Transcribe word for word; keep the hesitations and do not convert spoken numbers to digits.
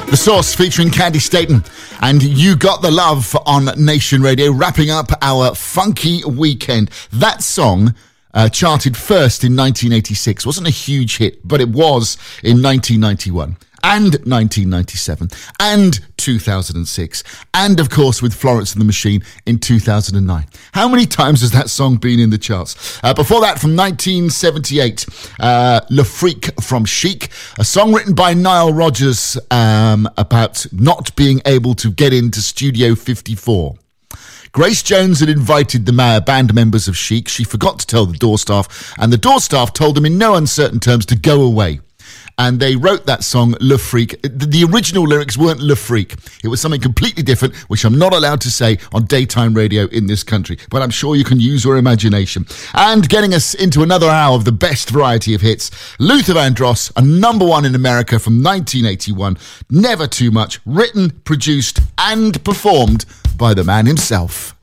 The Source featuring Candy Staten and You Got the Love on Nation Radio, wrapping up our funky weekend. That song uh, charted first in nineteen eighty-six. Wasn't a huge hit, but it was in nineteen ninety-one and nineteen ninety-seven and two thousand six, and of course with Florence and the Machine in two thousand nine. How many times has that song been in the charts? Uh, before that, from nineteen seventy-eight, uh, Le Freak from Chic, a song written by Nile Rodgers um, about not being able to get into Studio fifty-four. Grace Jones had invited the uh, band members of Chic. She forgot to tell the door staff, and the door staff told them in no uncertain terms to go away. And they wrote that song, Le Freak. The original lyrics weren't Le Freak. It was something completely different, which I'm not allowed to say on daytime radio in this country. But I'm sure you can use your imagination. And getting us into another hour of the best variety of hits, Luther Vandross, a number one in America from nineteen eighty-one. Never Too Much, written, produced, and performed by the man himself.